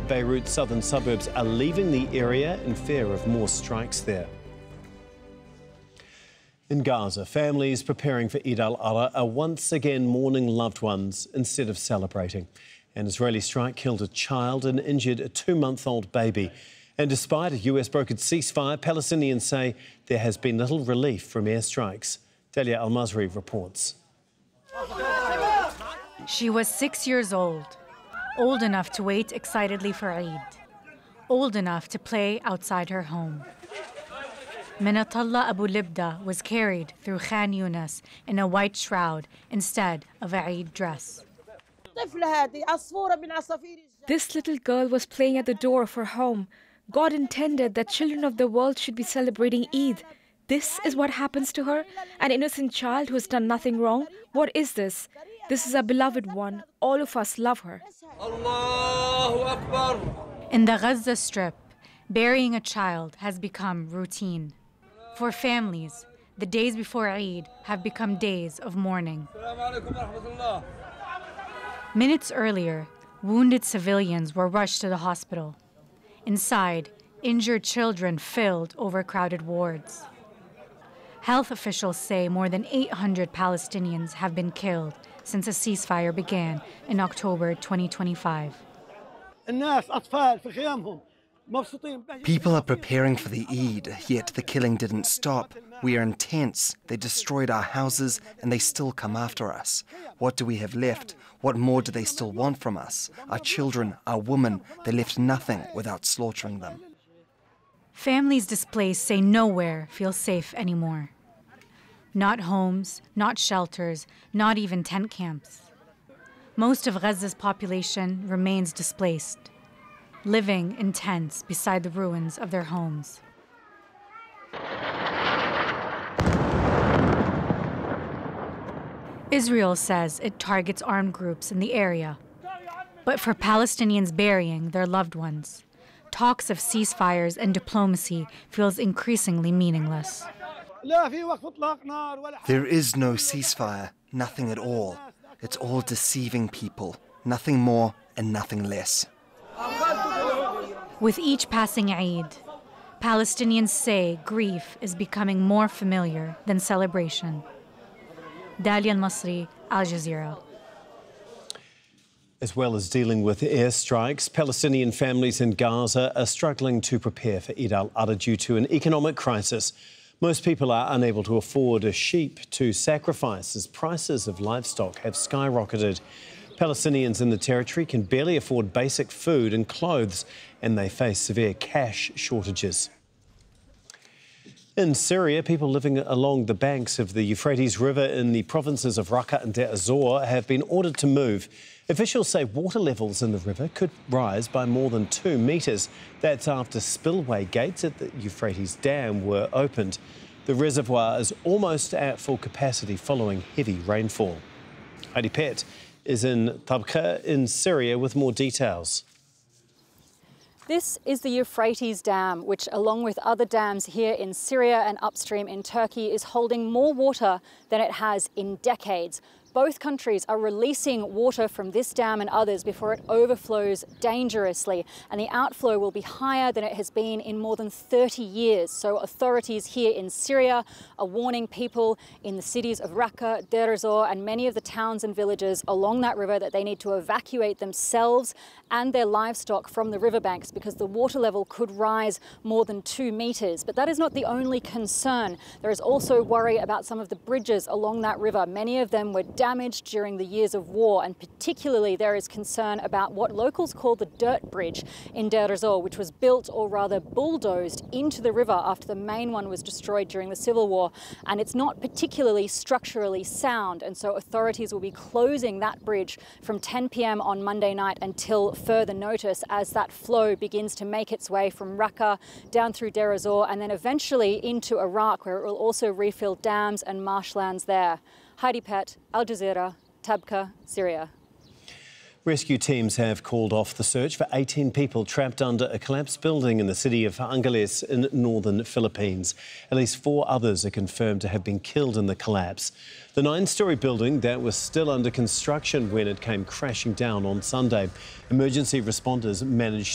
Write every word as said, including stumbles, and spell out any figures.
Beirut's southern suburbs are leaving the area in fear of more strikes there. In Gaza, families preparing for Eid al-Adha are once again mourning loved ones instead of celebrating. An Israeli strike killed a child and injured a two-month-old baby. And despite a U S-brokered ceasefire, Palestinians say there has been little relief from airstrikes. Dalia Al-Masri reports. She was six years old, old enough to wait excitedly for Eid, old enough to play outside her home. Minatullah Abu Libda was carried through Khan Yunis in a white shroud instead of a Eid dress. This little girl was playing at the door of her home. God intended that children of the world should be celebrating Eid. This is what happens to her? An innocent child who has done nothing wrong? What is this? This is a beloved one. All of us love her. Allahu Akbar. In the Gaza Strip, burying a child has become routine. For families, the days before Eid have become days of mourning. Minutes earlier, wounded civilians were rushed to the hospital. Inside, injured children filled overcrowded wards. Health officials say more than eight hundred Palestinians have been killed since a ceasefire began in October twenty twenty-five. People are preparing for the Eid, yet the killing didn't stop. We are intense. They destroyed our houses and they still come after us. What do we have left? What more do they still want from us? Our children, our women, they left nothing without slaughtering them. Families displaced say nowhere feels safe anymore. Not homes, not shelters, not even tent camps. Most of Gaza's population remains displaced, living in tents beside the ruins of their homes. Israel says it targets armed groups in the area. But for Palestinians burying their loved ones, talks of ceasefires and diplomacy feels increasingly meaningless. There is no ceasefire, nothing at all. It's all deceiving people, nothing more and nothing less. With each passing Eid, Palestinians say grief is becoming more familiar than celebration. Dalia Al-Masri, Al Jazeera. As well as dealing with airstrikes, Palestinian families in Gaza are struggling to prepare for Eid al-Adha due to an economic crisis. Most people are unable to afford a sheep to sacrifice as prices of livestock have skyrocketed. Palestinians in the territory can barely afford basic food and clothes, and they face severe cash shortages. In Syria, people living along the banks of the Euphrates River in the provinces of Raqqa and Deir ez-Zor have been ordered to move. Officials say water levels in the river could rise by more than two metres. That's after spillway gates at the Euphrates Dam were opened. The reservoir is almost at full capacity following heavy rainfall. Heidi Pett is in Tabqa in Syria with more details. This is the Euphrates Dam, which, along with other dams here in Syria and upstream in Turkey, is holding more water than it has in decades. Both countries are releasing water from this dam and others before it overflows dangerously, and the outflow will be higher than it has been in more than thirty years. So authorities here in Syria are warning people in the cities of Raqqa, Deir ez-Zor and many of the towns and villages along that river that they need to evacuate themselves and their livestock from the riverbanks because the water level could rise more than two metres. But that is not the only concern. There is also worry about some of the bridges along that river. Many of them were damaged during the years of war, and particularly there is concern about what locals call the dirt bridge in Deir ez-Zor, which was built, or rather bulldozed, into the river after the main one was destroyed during the civil war, and it's not particularly structurally sound, and so authorities will be closing that bridge from ten p m on Monday night until further notice as that flow begins to make its way from Raqqa down through Deir ez-Zor and then eventually into Iraq, where it will also refill dams and marshlands there. Heidi Pett, Al Jazeera, Tabqa, Syria. Rescue teams have called off the search for eighteen people trapped under a collapsed building in the city of Angeles in northern Philippines. At least four others are confirmed to have been killed in the collapse. The nine-storey building that was still under construction when it came crashing down on Sunday. Emergency responders managed